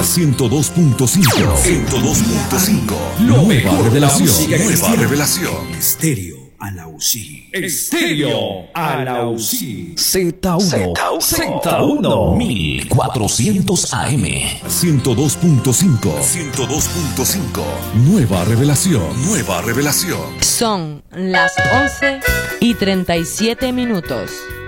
102.5. 102.5. Nueva revelación. Nueva revelación. Estéreo Anausí. Estéreo Anausí. Z1. Z1. 1400 AM. 102.5. 102.5. Nueva revelación. Nueva revelación. Son las 11:37.